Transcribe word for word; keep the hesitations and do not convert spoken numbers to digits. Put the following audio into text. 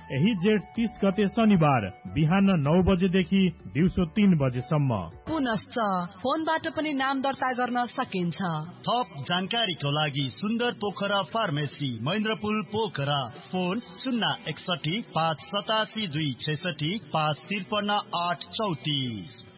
यही जेठ तीस गते शनिबार बिहान नौ बजेदेखि दिउँसो तीन बजेसम्म। पुनश्च फोनबाट पनि नाम दर्ता गर्न सकिन्छ। थप जानकारीको लागि सुन्दर पोखरा फार्मेसी महेन्द्रपुल पोखरा। फोन शून्य एकसठी पाँच सतासी दुई छैसठी पाँच त्रिपन्न आठ चौतिस।